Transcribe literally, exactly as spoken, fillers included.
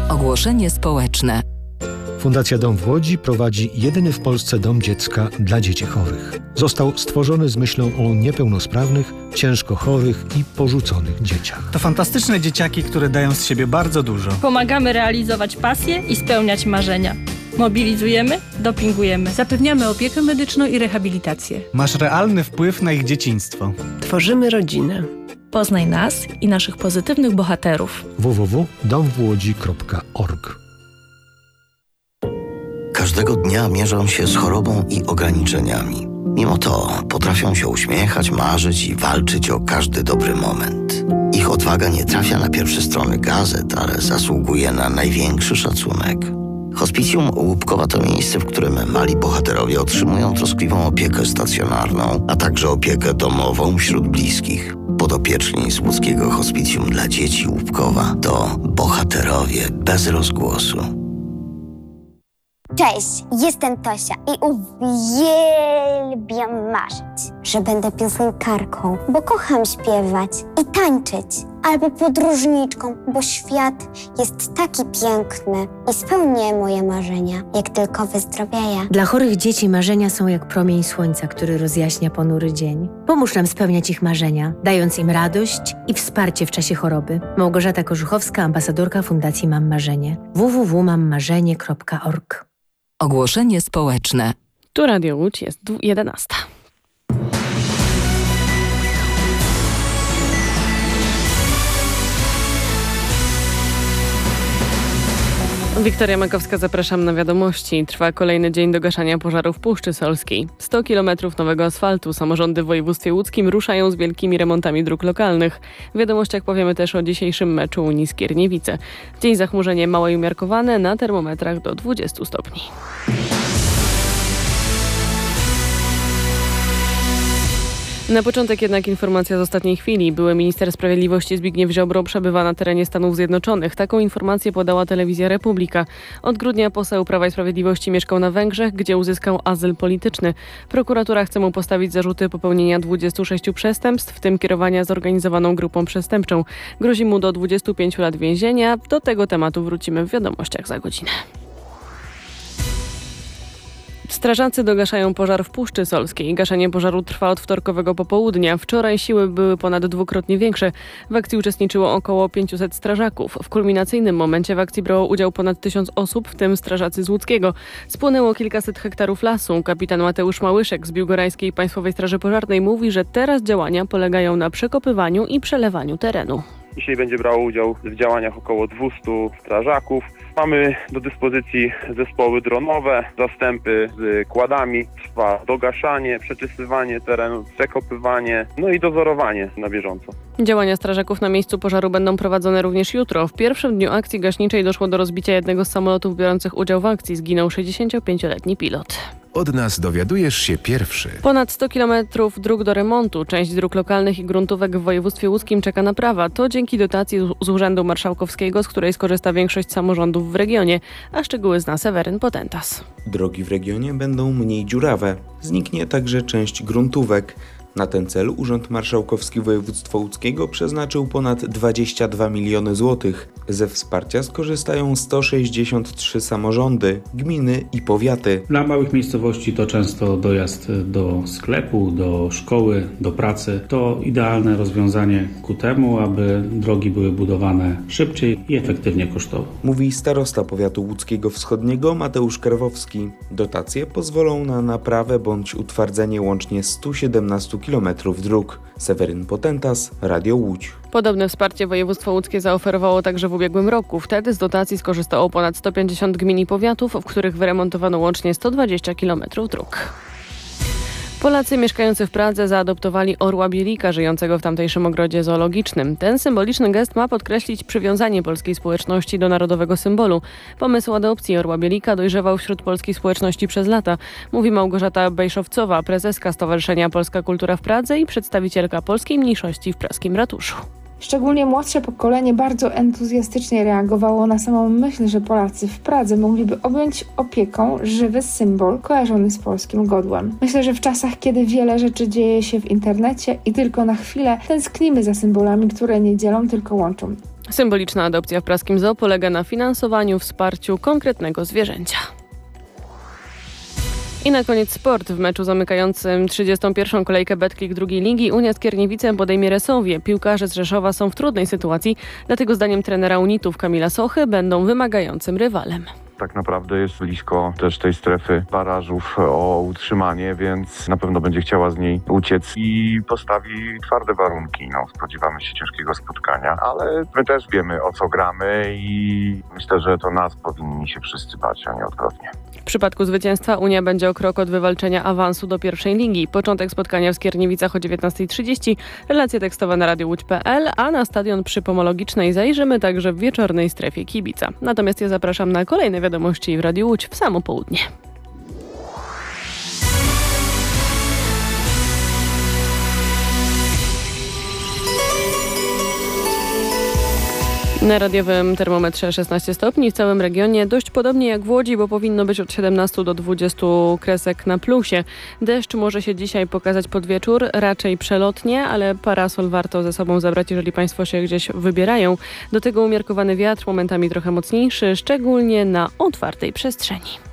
Ogłoszenie społeczne. Fundacja Dom w Łodzi prowadzi jedyny w Polsce dom dziecka dla dzieci chorych. Został stworzony z myślą o niepełnosprawnych, ciężko chorych i porzuconych dzieciach. To fantastyczne dzieciaki, które dają z siebie bardzo dużo. Pomagamy realizować pasje i spełniać marzenia. Mobilizujemy, dopingujemy. Zapewniamy opiekę medyczną i rehabilitację. Masz realny wpływ na ich dzieciństwo. Tworzymy rodzinę. Poznaj nas i naszych pozytywnych bohaterów. w w w kropka dom w łodzi kropka org. Każdego dnia mierzą się z chorobą i ograniczeniami. Mimo to potrafią się uśmiechać, marzyć i walczyć o każdy dobry moment. Ich odwaga nie trafia na pierwsze strony gazet, ale zasługuje na największy szacunek. Hospicjum Łupkowa to miejsce, w którym mali bohaterowie otrzymują troskliwą opiekę stacjonarną, a także opiekę domową wśród bliskich. Podopieczni z łódzkiego Hospicjum dla Dzieci Łupkowa to bohaterowie bez rozgłosu. Cześć, jestem Tosia i uwielbiam marzyć, że będę piosenkarką, bo kocham śpiewać i tańczyć, albo podróżniczką, bo świat jest taki piękny i spełnię moje marzenia, jak tylko wyzdrowieję. Dla chorych dzieci marzenia są jak promień słońca, który rozjaśnia ponury dzień. Pomóż nam spełniać ich marzenia, dając im radość i wsparcie w czasie choroby. Małgorzata Korzuchowska, ambasadorka Fundacji Mam Marzenie. w w w kropka mam marzenie kropka org. Ogłoszenie społeczne. Tu Radio Łódź, jest jedenasta. Wiktoria Makowska, zapraszam na wiadomości. Trwa kolejny dzień do gaszania pożarów w Puszczy Solskiej. sto kilometrów nowego asfaltu. Samorządy w województwie łódzkim ruszają z wielkimi remontami dróg lokalnych. W wiadomościach powiemy też o dzisiejszym meczu Unii Skierniewice. W dzień zachmurzenie małe i umiarkowane, na termometrach do dwudziestu stopni. Na początek jednak informacja z ostatniej chwili. Były minister sprawiedliwości Zbigniew Ziobro przebywa na terenie Stanów Zjednoczonych. Taką informację podała telewizja Republika. Od grudnia poseł Prawa i Sprawiedliwości mieszkał na Węgrzech, gdzie uzyskał azyl polityczny. Prokuratura chce mu postawić zarzuty popełnienia dwudziestu sześciu przestępstw, w tym kierowania zorganizowaną grupą przestępczą. Grozi mu do dwudziestu pięciu lat więzienia. Do tego tematu wrócimy w wiadomościach za godzinę. Strażacy dogaszają pożar w Puszczy Solskiej. Gaszenie pożaru trwa od wtorkowego popołudnia. Wczoraj siły były ponad dwukrotnie większe. W akcji uczestniczyło około pięciuset strażaków. W kulminacyjnym momencie w akcji brało udział ponad tysiąc osób, w tym strażacy z Łódzkiego. Spłonęło kilkaset hektarów lasu. Kapitan Mateusz Małyszek z Biłgorajskiej Państwowej Straży Pożarnej mówi, że teraz działania polegają na przekopywaniu i przelewaniu terenu. Dzisiaj będzie brało udział w działaniach około dwustu strażaków. Mamy do dyspozycji zespoły dronowe, zastępy z kładami, trwa dogaszanie, przeczysywanie terenu, przekopywanie, no i dozorowanie na bieżąco. Działania strażaków na miejscu pożaru będą prowadzone również jutro. W pierwszym dniu akcji gaśniczej doszło do rozbicia jednego z samolotów biorących udział w akcji. Zginął sześćdziesięciopięcioletni pilot. Od nas dowiadujesz się pierwszy. Ponad sto kilometrów dróg do remontu. Część dróg lokalnych i gruntówek w województwie łódzkim czeka na naprawa. To dzięki dotacji z Urzędu Marszałkowskiego, z której skorzysta większość samorządów w regionie. A szczegóły zna Seweryn Potentas. Drogi w regionie będą mniej dziurawe. Zniknie także część gruntówek. Na ten cel Urząd Marszałkowski Województwa Łódzkiego przeznaczył ponad dwadzieścia dwa miliony złotych. Ze wsparcia skorzystają sto sześćdziesiąt trzy samorządy, gminy i powiaty. Dla małych miejscowości to często dojazd do sklepu, do szkoły, do pracy. To idealne rozwiązanie ku temu, aby drogi były budowane szybciej i efektywnie kosztowo. Mówi starosta powiatu łódzkiego wschodniego Mateusz Karwowski. Dotacje pozwolą na naprawę bądź utwardzenie łącznie stu siedemnastu kilometrów dróg. Seweryn Potentas, Radio Łódź. Podobne wsparcie województwo łódzkie zaoferowało także w ubiegłym roku. Wtedy z dotacji skorzystało ponad sto pięćdziesiąt gmin i powiatów, w których wyremontowano łącznie sto dwadzieścia kilometrów dróg. Polacy mieszkający w Pradze zaadoptowali orła bielika żyjącego w tamtejszym ogrodzie zoologicznym. Ten symboliczny gest ma podkreślić przywiązanie polskiej społeczności do narodowego symbolu. Pomysł adopcji orła bielika dojrzewał wśród polskiej społeczności przez lata, mówi Małgorzata Bejszowcowa, prezeska Stowarzyszenia Polska Kultura w Pradze i przedstawicielka polskiej mniejszości w praskim ratuszu. Szczególnie młodsze pokolenie bardzo entuzjastycznie reagowało na samą myśl, że Polacy w Pradze mogliby objąć opieką żywy symbol kojarzony z polskim godłem. Myślę, że w czasach, kiedy wiele rzeczy dzieje się w internecie i tylko na chwilę tęsknimy za symbolami, które nie dzielą, tylko łączą. Symboliczna adopcja w praskim zoo polega na finansowaniu, wsparciu konkretnego zwierzęcia. I na koniec sport. W meczu zamykającym trzydziestą pierwszą kolejkę Betclic drugiej ligi Unia Skierniewice podejmie Resowie. Piłkarze z Rzeszowa są w trudnej sytuacji, dlatego zdaniem trenera Unitów Kamila Sochy będą wymagającym rywalem. Tak naprawdę jest blisko też tej strefy barażów o utrzymanie, więc na pewno będzie chciała z niej uciec i postawi twarde warunki. No, spodziewamy się ciężkiego spotkania, ale my też wiemy, o co gramy i myślę, że to nas powinni się wszyscy bać, a nie odwrotnie. W przypadku zwycięstwa Unia będzie o krok od wywalczenia awansu do pierwszej ligi. Początek spotkania w Skierniewicach o dziewiętnasta trzydzieści, relacje tekstowe na radio łódź kropka p l, a na stadion przy Pomologicznej zajrzymy także w wieczornej strefie kibica. Natomiast ja zapraszam na kolejne wiadomości w Radiu Łódź w samo południe. Na radiowym termometrze szesnaście stopni, w całym regionie dość podobnie jak w Łodzi, bo powinno być od siedemnastu do dwudziestu kresek na plusie. Deszcz może się dzisiaj pokazać pod wieczór, raczej przelotnie, ale parasol warto ze sobą zabrać, jeżeli Państwo się gdzieś wybierają. Do tego umiarkowany wiatr, momentami trochę mocniejszy, szczególnie na otwartej przestrzeni.